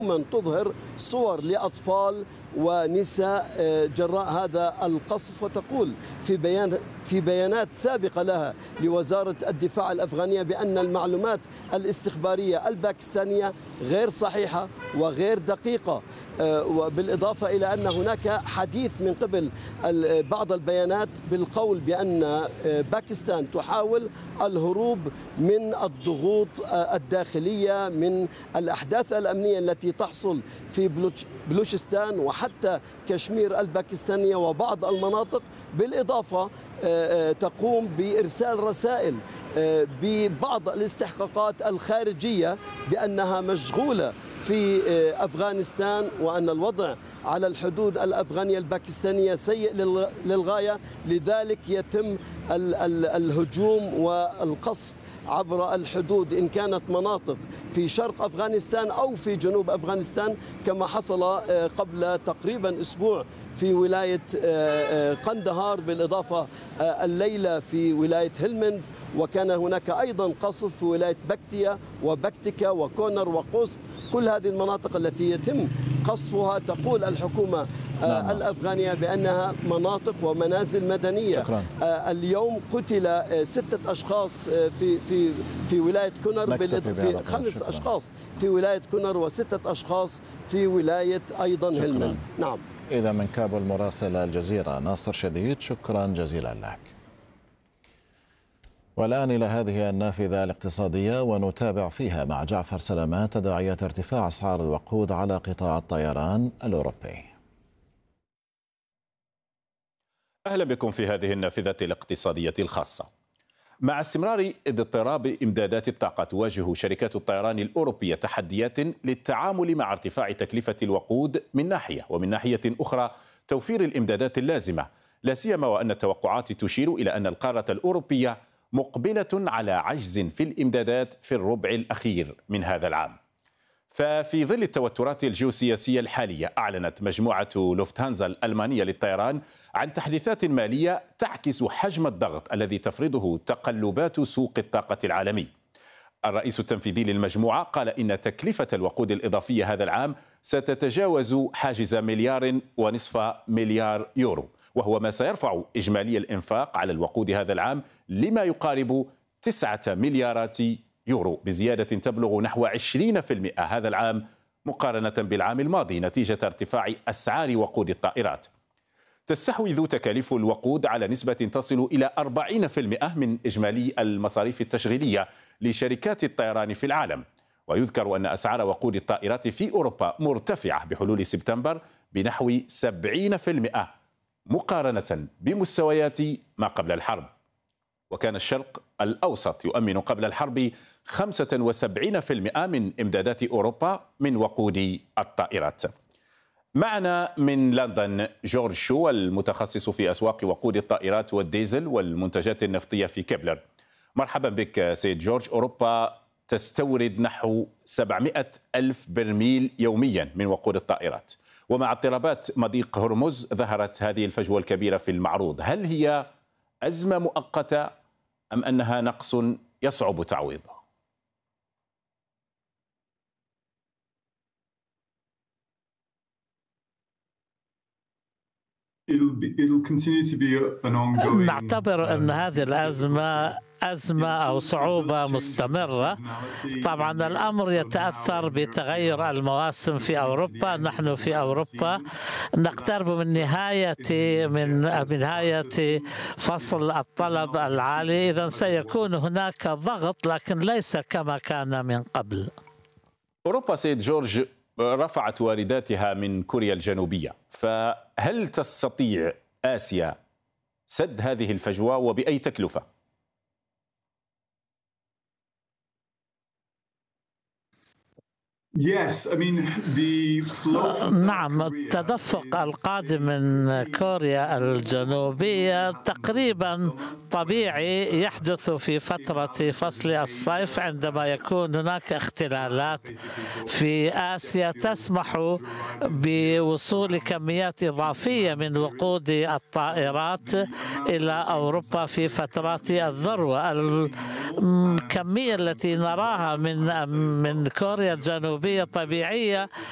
من تظهر صور لأطفال ونساء جراء هذا القصف، وتقول في بيانات سابقة لها لوزارة الدفاع الأفغانية بأن المعلومات الاستخبارية الباكستانية غير صحيحة وغير دقيقة، وبالإضافة إلى أن هناك حديث من قبل بعض البيانات بالقول بأن باكستان تحاول الهروب من الضغوط الداخلية من الأحداث الأمنية التي تحصل في بلوشستان وحتى كشمير الباكستانية وبعض المناطق، بالإضافة تقوم بإرسال رسائل ببعض الاستحقاقات الخارجية بأنها مشغولة في أفغانستان وأن الوضع على الحدود الأفغانية الباكستانية سيء للغاية، لذلك يتم الهجوم والقصف عبر الحدود إن كانت مناطق في شرق أفغانستان أو في جنوب أفغانستان، كما حصل قبل تقريبا أسبوع في ولاية قندهار، بالإضافة الليلة في ولاية هلمند، وكان هناك أيضا قصف في ولاية بكتيا وبكتيكا وكونر وقوست. كل هذه المناطق التي يتم قصفها تقول الحكومة الأفغانية بأنها مناطق ومنازل مدنية. شكرا. اليوم قتل 6 أشخاص في ولاية كونر، في 5 أشخاص في ولاية كونر و6 أشخاص في ولاية أيضا هلمند. نعم. إذا من كابول مراسل الجزيرة ناصر شديد، شكرا جزيلا لك. والآن إلى هذه النافذة الاقتصادية ونتابع فيها مع جعفر سلامات تداعيات ارتفاع أسعار الوقود على قطاع الطيران الأوروبي. أهلا بكم في هذه النافذة الاقتصادية الخاصة. مع استمرار اضطراب إمدادات الطاقة، تواجه شركات الطيران الأوروبية تحديات للتعامل مع ارتفاع تكلفة الوقود من ناحية، ومن ناحية أخرى توفير الإمدادات اللازمة، لا سيما وأن التوقعات تشير إلى أن القارة الأوروبية مقبلة على عجز في الإمدادات في الربع الأخير من هذا العام. ففي ظل التوترات الجيوسياسية الحالية، أعلنت مجموعة لوفتهانزا الألمانية للطيران عن تحديثات مالية تعكس حجم الضغط الذي تفرضه تقلبات سوق الطاقة العالمي. الرئيس التنفيذي للمجموعة قال إن تكلفة الوقود الإضافية هذا العام ستتجاوز حاجز 1.5 مليار يورو، وهو ما سيرفع إجمالي الإنفاق على الوقود هذا العام لما يقارب 9 مليارات يورو، بزيادة تبلغ نحو 20% هذا العام مقارنة بالعام الماضي، نتيجة ارتفاع أسعار وقود الطائرات. تستحوذ تكاليف الوقود على نسبة تصل إلى 40% من إجمالي المصاريف التشغيلية لشركات الطيران في العالم. ويذكر أن أسعار وقود الطائرات في أوروبا مرتفعة بحلول سبتمبر بنحو 70% مقارنة بمستويات ما قبل الحرب. وكان الشرق الأوسط يؤمن قبل الحرب 75% من إمدادات أوروبا من وقود الطائرات. معنا من لندن جورج شو، المتخصص في أسواق وقود الطائرات والديزل والمنتجات النفطية في كيبلر. مرحبا بك سيد جورج. أوروبا تستورد نحو 700 ألف برميل يوميا من وقود الطائرات، ومع اضطرابات مضيق هرمز ظهرت هذه الفجوة الكبيرة في المعروض. هل هي أزمة مؤقتة أم أنها نقص يصعب تعويضه؟ نعتبر أن هذه الأزمة أزمة أو صعوبة مستمرة. طبعا الأمر يتأثر بتغير المواسم في أوروبا. نحن في أوروبا نقترب من نهاية فصل الطلب العالي، إذن سيكون هناك ضغط لكن ليس كما كان من قبل. أوروبا سيد جورج رفعت وارداتها من كوريا الجنوبية، فهل تستطيع آسيا سد هذه الفجوة وبأي تكلفة؟ نعم، التدفق القادم من كوريا الجنوبية تقريبا طبيعي، يحدث في فترة فصل الصيف عندما يكون هناك اختلالات في آسيا تسمح بوصول كميات إضافية من وقود الطائرات إلى أوروبا في فترات الذروة. الكمية التي نراها من كوريا الجنوبية طبيعية